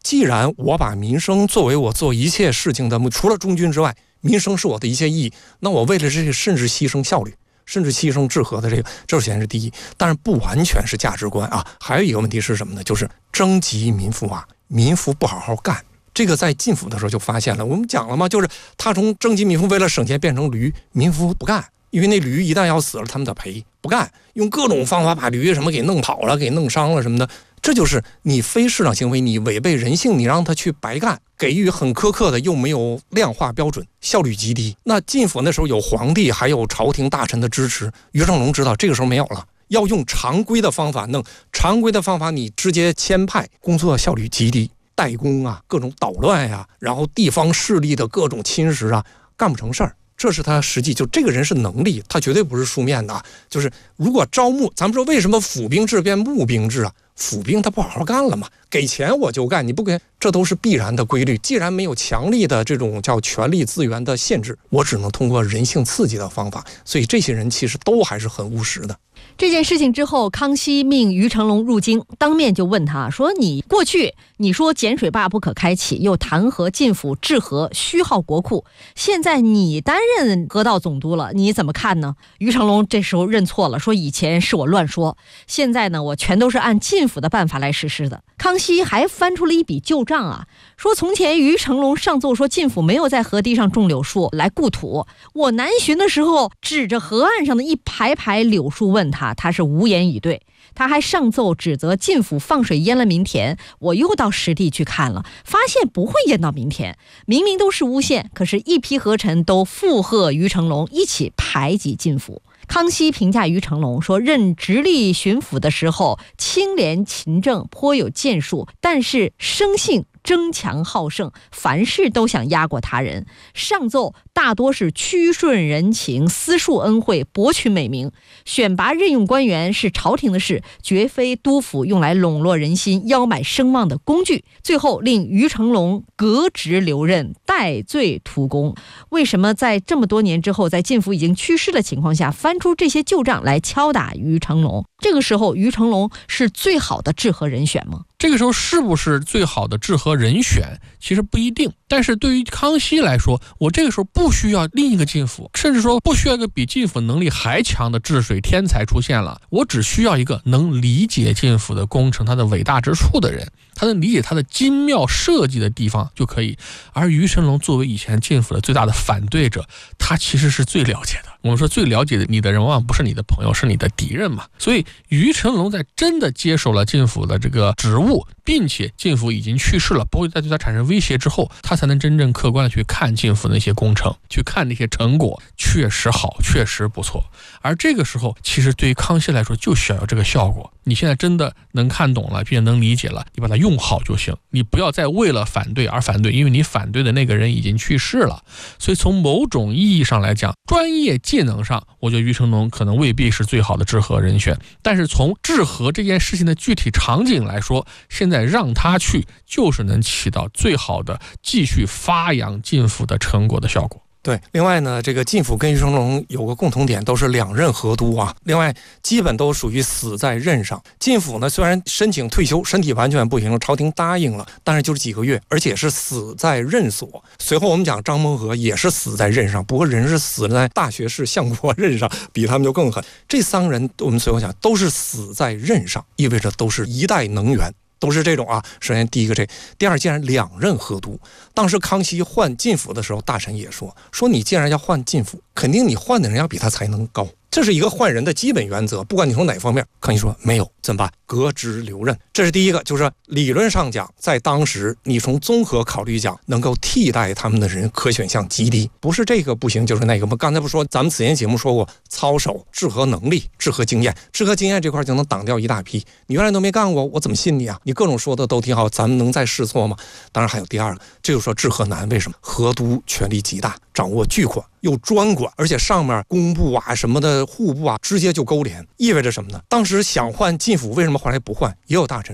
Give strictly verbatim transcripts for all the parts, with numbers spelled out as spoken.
既然我把民生作为我做一切事情的目，除了忠君之外，民生是我的一切意义，那我为了这个甚至牺牲效率，甚至牺牲治和的这个，这显然是第一。但是不完全是价值观啊。还有一个问题是什么呢？就是征集民夫啊，民夫不好好干。这个在晋府的时候就发现了，我们讲了嘛，就是他从征集民夫为了省钱变成驴，民夫不干，因为那驴一旦要死了，他们得赔，不干，用各种方法把驴什么给弄跑了，给弄伤了什么的。这就是你非市场行为，你违背人性，你让他去白干，给予很苛刻的又没有量化标准，效率极低。那晋府那时候有皇帝还有朝廷大臣的支持，于成龙知道这个时候没有了，要用常规的方法弄，常规的方法你直接牵派，工作效率极低，代工啊，各种捣乱呀、啊，然后地方势力的各种侵蚀啊，干不成事儿。这是他实际，就这个人是能力，他绝对不是书面的。就是如果招募，咱们说为什么府兵制变募兵制啊？府兵他不好好干了嘛，给钱我就干，你不给，这都是必然的规律。既然没有强力的这种叫权力资源的限制，我只能通过人性刺激的方法，所以这些人其实都还是很务实的。 这件事情之后，康熙命于成龙入京，当面就问他说，你过去你说碱水坝不可开启，又弹劾晋府治河虚耗国库，现在你担任河道总督了，你怎么看呢？于成龙这时候认错了，说以前是我乱说，现在呢我全都是按晋府的办法来实施的。康熙还翻出了一笔旧账啊，说从前于成龙上奏说晋府没有在河堤上种柳树来固土，我南巡的时候指着河岸上的一排排柳树问他，他是无言以对。他还上奏指责晋府放水淹了民田，我又到实地去看了，发现不会淹到民田，明明都是诬陷，可是一批河臣都附和于成龙，一起排挤晋府。康熙评价于成龙说，任直隶巡抚的时候清廉勤政，颇有建树，但是生性争强好胜，凡事都想压过他人，上奏大多是屈顺人情，私树恩惠，博取美名，选拔任用官员是朝廷的事，绝非督府用来笼络人心、邀买声望的工具。最后令于成龙革职留任，戴罪图功。为什么在这么多年之后，在晋府已经去世的情况下，翻出这些旧账来敲打于成龙？这个时候于成龙是最好的治河人选吗？ 这个时候是不是最好的治河人选其实不一定，但是对于康熙来说，我这个时候不需要另一个晋府，甚至说不需要一个比晋府能力还强的治水天才出现了，我只需要一个能理解晋府的工程它的伟大之处的人，他能理解他的精妙设计的地方就可以。而于成龙作为以前晋府的最大的反对者，他其实是最了解的。我们说最了解你的人往往不是你的朋友，是你的敌人嘛。所以于成龙在真的接手了晋府的这个职务，并且晋府已经去世了，不会再对他产生威胁之后，他才能真正客观的去看晋府的那些工程，去看那些成果，确实好，确实不错。而这个时候其实对于康熙来说就需要有这个效果，你现在真的能看懂了并且能理解了，你把它用好就行，你不要再为了反对而反对，因为你反对的那个人已经去世了。所以从某种意义上来讲，专业技能上我觉得于成龙可能未必是最好的治河人选，但是从治河这件事情的具体场景来说，现在让他去就是能起到最好的继续发扬晋府的成果的效果。 对，另外呢，这个晋府跟于成龙有个共同点，都是两任河督啊。另外，基本都属于死在任上。晋府呢，虽然申请退休，身体完全不行，朝廷答应了，但是就是几个月，而且是死在任所。随后我们讲张孟锉也是死在任上，不过人是死在大学士相国任上，比他们就更狠。这三人我们随后讲都是死在任上，意味着都是一代能员。都是这种啊。首先第一个这，第二，既然两任河督，当时康熙换晋府的时候，大臣也说说你既然要换晋府，肯定你换的人要比他才能高，这是一个换人的基本原则，不管你从哪方面。康熙说没有，怎么办？革职留任。这是第一个，就是理论上讲，在当时你从综合考虑讲，能够替代他们的人可选项极低，不是这个不行就是那个。我们刚才不说，咱们此前节目说过，操守、治河能力、治河经验，治河经验这块就能挡掉一大批。你原来都没干过，我怎么信你啊？你各种说的都挺好，咱们能再试错吗？当然还有第二个，这就说治河难，为什么？河督权力极大，掌握巨款，又专管，而且上面工部啊什么的户部啊直接就勾连，意味着什么呢？当时想换晋府，为什么后来不换？也有大臣说他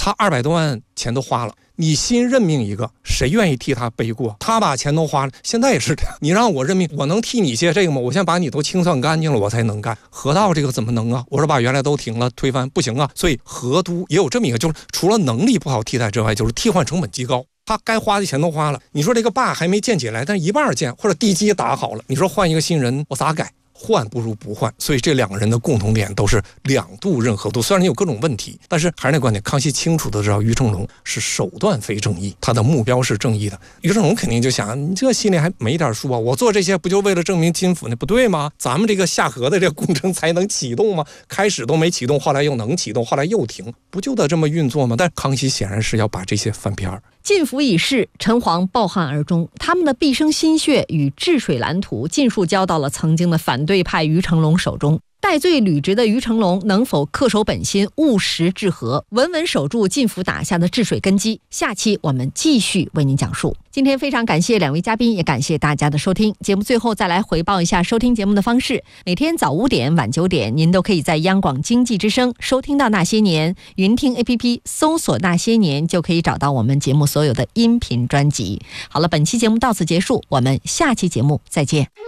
他二百多万钱都花了，你新任命一个，谁愿意替他背锅？他把钱都花了，现在也是这样。你让我任命，我能替你接这个吗？我先把你都清算干净了，我才能干。河道这个怎么能啊？我说把原来都停了，推翻不行啊。所以河都也有这么一个，就是除了能力不好替代之外，就是替换成本极高。他该花的钱都花了，你说这个坝还没建起来，但一半建或者地基打好了，你说换一个新人，我咋改？换不如不换，所以这两个人的共同点都是两度任河都。虽然你有各种问题，但是还是那观点，康熙清楚的知道于成龙是手段非正义，他的目标是正义的。于成龙肯定就想，你这心里还没点数啊？我做这些不就为了证明金府那不对吗？咱们这个下河的这个工程才能启动吗？开始都没启动，后来又能启动，后来又停，不就得这么运作吗？但康熙显然是要把这些翻篇儿。 晋府已逝，陈皇抱憾而终，他们的毕生心血与治水蓝图尽数交到了曾经的反对派于成龙手中。戴罪履职的于成龙能否恪守本心，务实治河，稳稳守住晋府打下的治水根基？下期我们继续为您讲述。今天非常感谢两位嘉宾，也感谢大家的收听。节目最后再来回报一下收听节目的方式：每天早五点、晚九点，您都可以在央广经济之声收听到那些年，云听 A P P 搜索那些年，就可以找到我们节目所有的音频专辑。好了，本期节目到此结束，我们下期节目再见。